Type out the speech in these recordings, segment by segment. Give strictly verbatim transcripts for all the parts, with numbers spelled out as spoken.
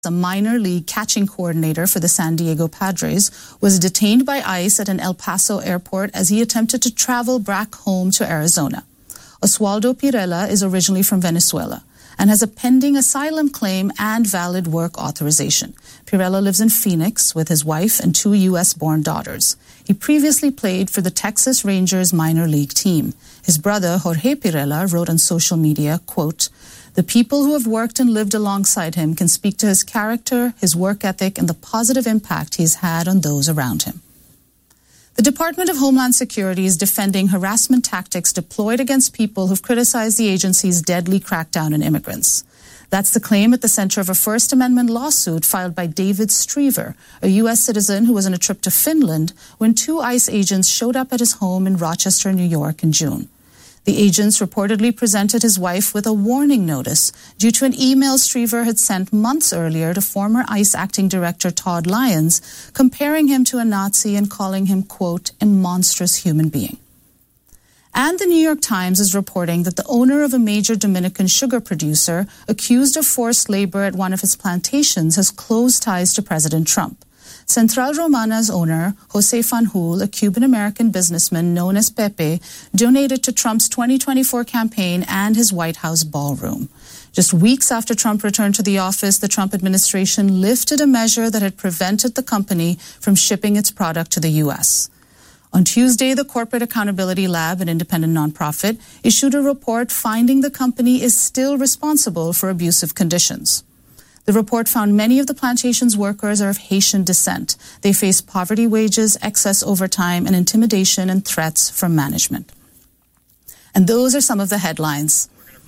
a minor league catching coordinator for the San Diego Padres, was detained by ICE at an El Paso airport as he attempted to travel back home to Arizona. Oswaldo Pirela is originally from Venezuela and has a pending asylum claim and valid work authorization. Pirela lives in Phoenix with his wife and two U S-born daughters. He previously played for the Texas Rangers minor league team. His brother, Jorge Pirela, wrote on social media, quote, "The people who have worked and lived alongside him can speak to his character, his work ethic, and the positive impact he's had on those around him." The Department of Homeland Security is defending harassment tactics deployed against people who've criticized the agency's deadly crackdown on immigrants. That's the claim at the center of a First Amendment lawsuit filed by David Strever, a U S citizen who was on a trip to Finland when two ICE agents showed up at his home in Rochester, New York in June. The agents reportedly presented his wife with a warning notice due to an email Strever had sent months earlier to former ICE acting director Todd Lyons, comparing him to a Nazi and calling him, quote, "a monstrous human being." And the New York Times is reporting that the owner of a major Dominican sugar producer accused of forced labor at one of his plantations has close ties to President Trump. Central Romana's owner, Jose Fanjul, a Cuban-American businessman known as Pepe, donated to Trump's twenty twenty-four campaign and his White House ballroom. Just weeks after Trump returned to the office, the Trump administration lifted a measure that had prevented the company from shipping its product to the U S. On Tuesday, the Corporate Accountability Lab, an independent nonprofit, issued a report finding the company is still responsible for abusive conditions. The report found many of the plantation's workers are of Haitian descent. They face poverty wages, excess overtime, and intimidation and threats from management. And those are some of the headlines.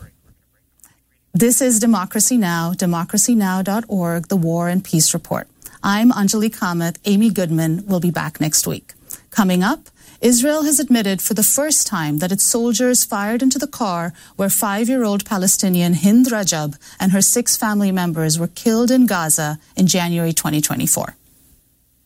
This is Democracy Now!, democracy now dot org, the War and Peace Report. I'm Anjali Kamath. Amy Goodman will be back next week. Coming up, Israel has admitted for the first time that its soldiers fired into the car where five-year-old Palestinian Hind Rajab and her six family members were killed in Gaza in January twenty twenty-four.